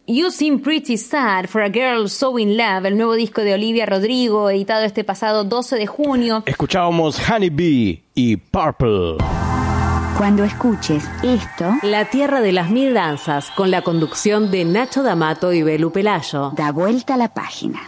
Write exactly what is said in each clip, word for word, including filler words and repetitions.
You Seem Pretty Sad for a Girl So In Love, el nuevo disco de Olivia Rodrigo, editado este pasado doce de junio. Escuchábamos Honey Bee y Purple. Cuando escuches esto, La Tierra de las Mil Danzas, con la conducción de Nacho D'Amato y Belu Pelayo. da vuelta a la página.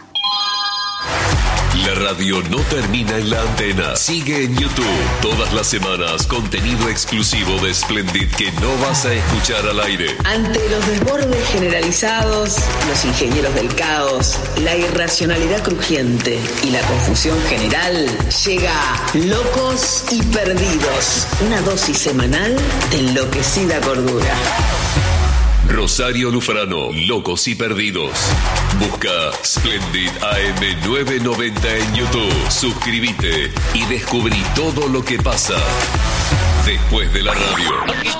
La radio no termina en la antena. Sigue en YouTube. Todas las semanas, contenido exclusivo de Splendid que no vas a escuchar al aire. Ante los desbordes generalizados, los ingenieros del caos, la irracionalidad crujiente y la confusión general, llega Locos y Perdidos, una dosis semanal de enloquecida cordura. Rosario Lufrano, Locos y Perdidos. Busca Splendid A M novecientos noventa en YouTube. Suscríbete y descubrí todo lo que pasa después de la radio.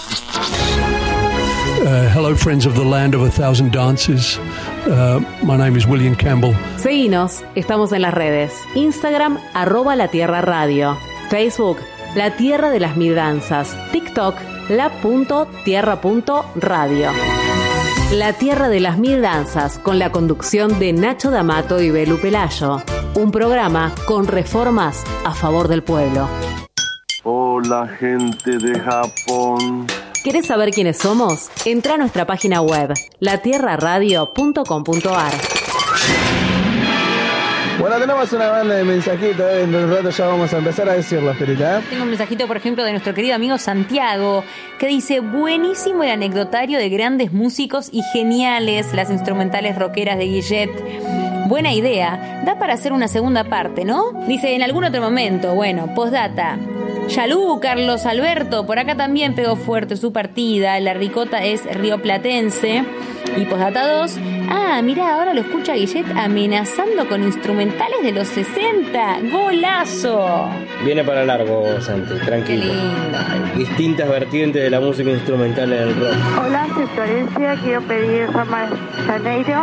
Uh, hello, friends of the land of a thousand dances. Uh, my name is William Campbell. Seguinos, estamos en las redes. Instagram, arroba La Tierra Radio. Facebook, La Tierra de las Mil Danzas. TikTok, la.tierra.radio. La Tierra de las Mil Danzas, con la conducción de Nacho D'Amato y Belu Pelayo. Un programa con reformas a favor del pueblo. Hola, gente de Japón. ¿Querés saber quiénes somos? Entra a nuestra página web, la tierra radio punto com punto a r. Bueno, tenemos una banda de mensajitos, ¿eh? En un rato ya vamos a empezar a decirlo, Ferita, ¿eh? Tengo un mensajito, por ejemplo, de nuestro querido amigo Santiago, que dice: buenísimo el anecdotario de grandes músicos y geniales las instrumentales rockeras de Guillet. Buena idea, da para hacer una segunda parte, ¿no? Dice, en algún otro momento. Bueno, postdata. Yalú, Carlos Alberto, por acá también pegó fuerte su partida. La ricota es rioplatense. Y postdata dos. Ah, mirá, ahora lo escucha Guillet amenazando con instrumentales de los sesenta. ¡Golazo! Viene para largo, Santi, tranquilo. Qué lindo. Hay distintas vertientes de la música instrumental en el rock. Hola, soy Florencia, quiero pedir Rama Janeiro.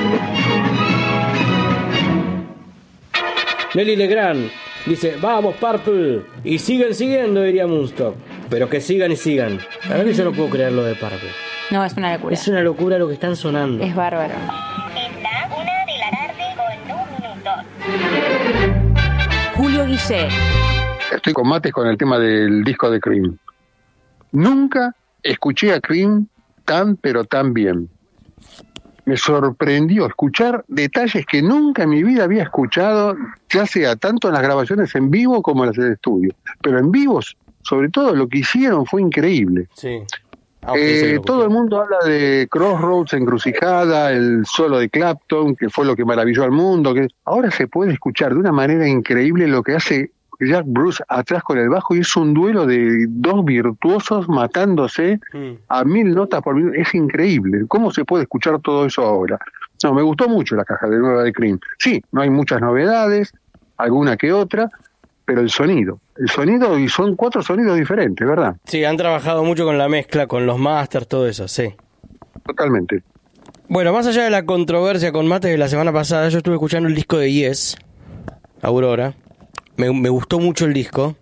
Nelly Legrand dice, vamos Purple, y siguen siguiendo, diría Moonstock. Pero que sigan y sigan. La verdad que yo no puedo creer lo de Purple. No, es una locura. Es una locura lo que están sonando. Es bárbaro. Es la una de la tarde con un minuto. Julio Guillet. Estoy con mates con el tema del disco de Cream. Nunca escuché a Cream tan pero tan bien. Me sorprendió escuchar detalles que nunca en mi vida había escuchado, ya sea tanto en las grabaciones en vivo como en las de estudio. Pero en vivos, sobre todo, lo que hicieron fue increíble. Sí. Eh, todo el mundo habla de Crossroads, Encrucijada, el solo de Clapton, que fue lo que maravilló al mundo. Que ahora se puede escuchar de una manera increíble lo que hace Jack Bruce atrás con el bajo, y es un duelo de dos virtuosos matándose mm. a mil notas por minuto. Es increíble. ¿Cómo se puede escuchar todo eso ahora? No, me gustó mucho la caja de nueva de Cream. Sí, no hay muchas novedades, alguna que otra, pero el sonido, el sonido, y son cuatro sonidos diferentes, ¿verdad? Sí, han trabajado mucho con la mezcla, con los masters, todo eso, sí. Totalmente. Bueno, más allá de la controversia con Mates de la semana pasada, yo estuve escuchando el disco de Yes, Aurora. Me, me gustó mucho el disco,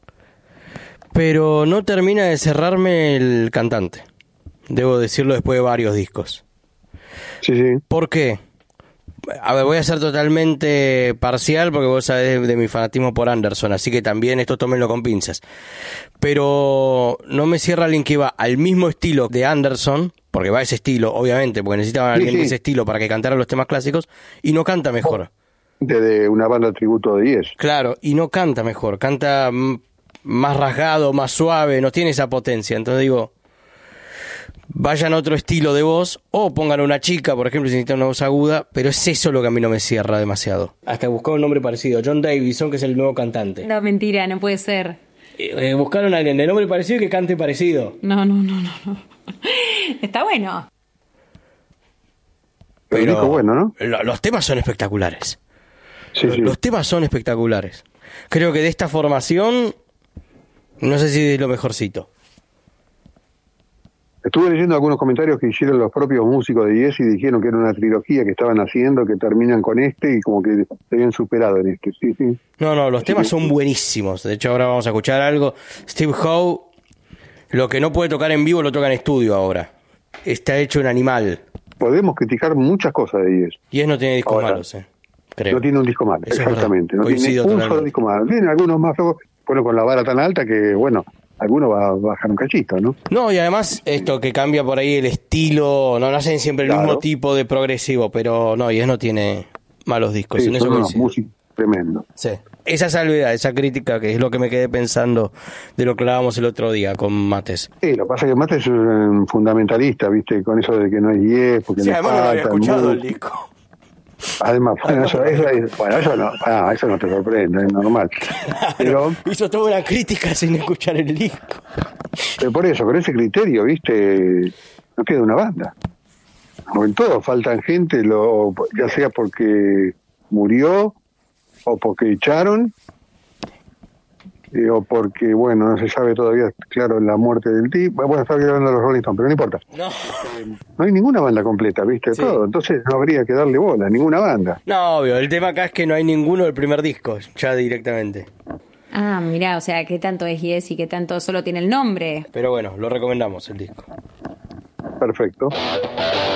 pero no termina de cerrarme el cantante. Debo decirlo después de varios discos. Sí, sí. ¿Por qué? A ver, voy a ser totalmente parcial porque vos sabés de, de mi fanatismo por Anderson, así que también esto tómenlo con pinzas. Pero no me cierra alguien que va al mismo estilo de Anderson, porque va a ese estilo, obviamente, porque necesitaban a alguien sí, sí. de ese estilo para que cantara los temas clásicos, y no canta mejor. Oh. De una banda tributo de Yes. Claro, y no canta mejor, canta m- más rasgado, más suave, no tiene esa potencia. Entonces digo, vayan a otro estilo de voz, o pongan a una chica, por ejemplo, si necesitan una voz aguda, pero es eso lo que a mí no me cierra demasiado. Hasta buscar un nombre parecido, John Davison, que es el nuevo cantante. No, mentira, no puede ser. Eh, buscaron a alguien de nombre parecido y que cante parecido. No, no, no, no, no. Está bueno. Pero dijo bueno, ¿no? Lo, los temas son espectaculares. Sí, los, sí. los temas son espectaculares. Creo que de esta formación, no sé si es lo mejorcito. Estuve leyendo algunos comentarios que hicieron los propios músicos de Yes y dijeron que era una trilogía que estaban haciendo, que terminan con este y como que se habían superado en este. Sí, sí. No, no, los temas son buenísimos. De hecho, ahora vamos a escuchar algo. Steve Howe, lo que no puede tocar en vivo lo toca en estudio ahora. Está hecho un animal. podemos criticar muchas cosas de Yes. Yes no tiene discos Ahora, malos, eh, creo. No tiene un disco malo, Eso exactamente. No Coincido tiene un totalmente. solo disco malo. Tiene algunos más flojos, bueno, con la vara tan alta que, bueno, alguno va a bajar un cachito, ¿no? No, y además esto que cambia por ahí el estilo, no, no hacen siempre el Claro. mismo tipo de progresivo, pero no, Yes no tiene malos discos, Sí, en eso son unos coincido. músicos tremendos. Sí. Esa salvedad, esa crítica, que es lo que me quedé pensando de lo que hablábamos el otro día con Mates. Sí, lo que pasa es que Mate es un fundamentalista, ¿viste? Con eso de que no es Yes, porque Sí, le además no lo había falta escuchado el mucho. disco. Además, bueno, eso, eso, eso- bueno, eso no, ah, eso no te sorprende, es normal. Pero, Hizo toda una crítica sin escuchar el disco. pero por eso, con ese criterio, ¿viste? No queda una banda. O en todo, faltan gente, lo, ya sea porque murió, o porque echaron, eh, o porque, bueno, no se sabe todavía, claro, la muerte del tipo. Bueno, estaba hablando de los Rolling Stones, pero no importa. No. No hay ninguna banda completa, ¿viste? Sí. Todo. Entonces no habría que darle bola a ninguna banda. No, obvio, el tema acá es que no hay ninguno del primer disco, ya directamente. Ah, mirá, o sea, ¿qué tanto es Yes y qué tanto solo tiene el nombre? Pero bueno, lo recomendamos el disco. Perfecto.